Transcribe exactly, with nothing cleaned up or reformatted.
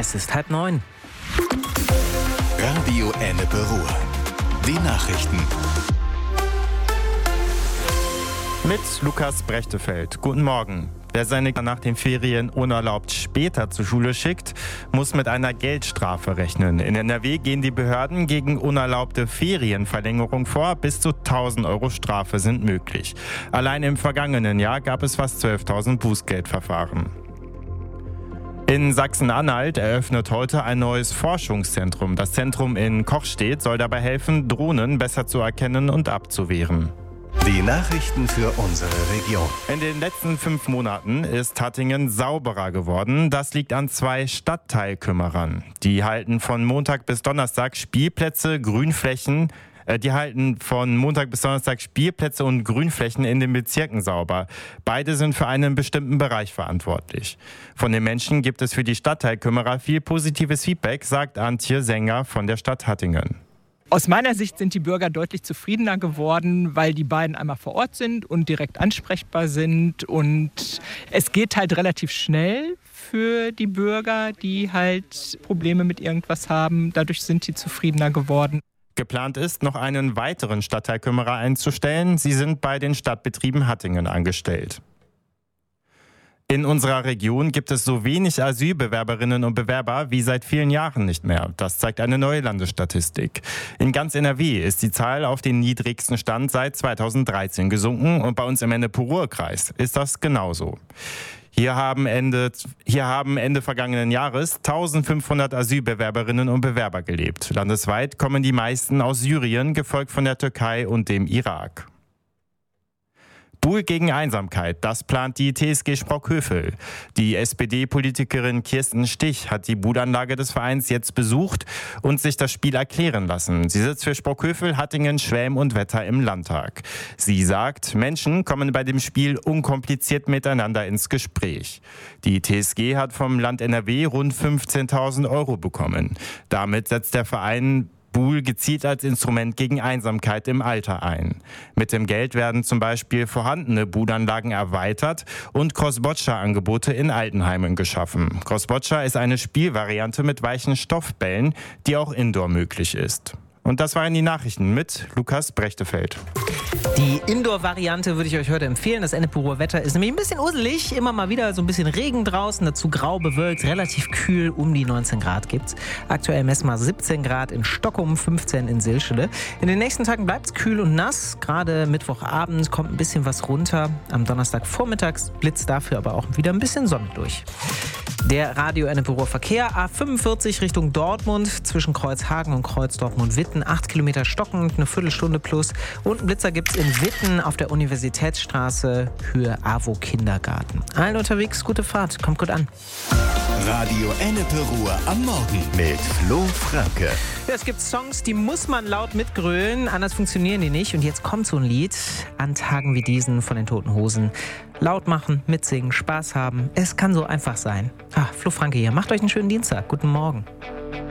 Es ist halb neun. Radio Ennepe Ruhr. Die Nachrichten. Mit Lukas Brechtefeld. Guten Morgen. Wer seine Kinder nach den Ferien unerlaubt später zur Schule schickt, muss mit einer Geldstrafe rechnen. In N R W gehen die Behörden gegen unerlaubte Ferienverlängerung vor. Bis zu tausend Euro Strafe sind möglich. Allein im vergangenen Jahr gab es fast zwölftausend Bußgeldverfahren. In Sachsen-Anhalt eröffnet heute ein neues Forschungszentrum. Das Zentrum in Kochstedt soll dabei helfen, Drohnen besser zu erkennen und abzuwehren. Die Nachrichten für unsere Region. In den letzten fünf Monaten ist Hattingen sauberer geworden. Das liegt an zwei Stadtteilkümmerern. Die halten von Montag bis Donnerstag Spielplätze, Grünflächen, äh, die halten von Montag bis Donnerstag Spielplätze und Grünflächen in den Bezirken sauber. Beide sind für einen bestimmten Bereich verantwortlich. Von den Menschen gibt es für die Stadtteilkümmerer viel positives Feedback, sagt Antje Sänger von der Stadt Hattingen. Aus meiner Sicht sind die Bürger deutlich zufriedener geworden, weil die beiden einmal vor Ort sind und direkt ansprechbar sind. Und es geht halt relativ schnell für die Bürger, die halt Probleme mit irgendwas haben. Dadurch sind die zufriedener geworden. Geplant ist, noch einen weiteren Stadtteilkümmerer einzustellen. Sie sind bei den Stadtbetrieben Hattingen angestellt. In unserer Region gibt es so wenig Asylbewerberinnen und Bewerber wie seit vielen Jahren nicht mehr. Das zeigt eine neue Landesstatistik. In ganz N R W ist die Zahl auf den niedrigsten Stand seit zweitausenddreizehn gesunken und bei uns im Ennepe-Ruhr-Kreis ist das genauso. Hier haben Ende, hier haben Ende vergangenen Jahres eintausendfünfhundert Asylbewerberinnen und Bewerber gelebt. Landesweit kommen die meisten aus Syrien, gefolgt von der Türkei und dem Irak. Buhl gegen Einsamkeit, das plant die T S G Sprockhövel. Die S P D-Politikerin Kirsten Stich hat die Buhlanlage des Vereins jetzt besucht und sich das Spiel erklären lassen. Sie sitzt für Sprockhövel, Hattingen, Schwelm und Wetter im Landtag. Sie sagt, Menschen kommen bei dem Spiel unkompliziert miteinander ins Gespräch. Die T S G hat vom Land N R W rund fünfzehntausend Euro bekommen. Damit setzt der Verein Buhl gezielt als Instrument gegen Einsamkeit im Alter ein. Mit dem Geld werden zum Beispiel vorhandene Buhlanlagen erweitert und Cross-Boccia-Angebote in Altenheimen geschaffen. Cross-Boccia ist eine Spielvariante mit weichen Stoffbällen, die auch indoor möglich ist. Und das waren die Nachrichten mit Lukas Brechtefeld. Die Indoor-Variante würde ich euch heute empfehlen. Das Ennepe-Ruhr-Wetter ist nämlich ein bisschen uselig. Immer mal wieder so ein bisschen Regen draußen, dazu grau bewölkt, relativ kühl, um die neunzehn Grad gibt's. Aktuell messen wir siebzehn Grad in Stockholm, fünfzehn in Silschede. In den nächsten Tagen bleibt es kühl und nass. Gerade Mittwochabend kommt ein bisschen was runter. Am Donnerstag vormittags blitzt dafür aber auch wieder ein bisschen Sonne durch. Der Radio Ennepe-Ruhr Verkehr, A fünfundvierzig Richtung Dortmund, zwischen Kreuzhagen und Kreuz Dortmund-Witten, acht Kilometer stockend, eine Viertelstunde plus. Und einen Blitzer gibt's in Witten auf der Universitätsstraße, Höhe A W O Kindergarten. Allen unterwegs, gute Fahrt, kommt gut an. Radio Ennepe-Ruhr am Morgen mit Flo Franke. Ja, es gibt Songs, die muss man laut mitgrölen, anders funktionieren die nicht. Und jetzt kommt so ein Lied, an Tagen wie diesen von den Toten Hosen. Laut machen, mitsingen, Spaß haben, es kann so einfach sein. Ah, Flo Franke hier, macht euch einen schönen Dienstag, guten Morgen.